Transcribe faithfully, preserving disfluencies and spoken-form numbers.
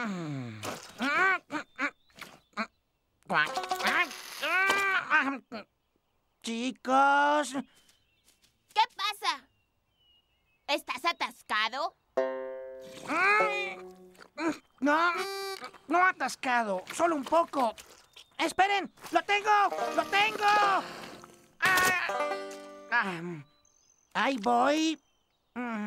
Chicos. ¿Qué pasa? ¿Estás atascado? No, no atascado, solo un poco. ¡Esperen! ¡Lo tengo! ¡Lo tengo! Ah, ah, ahí voy.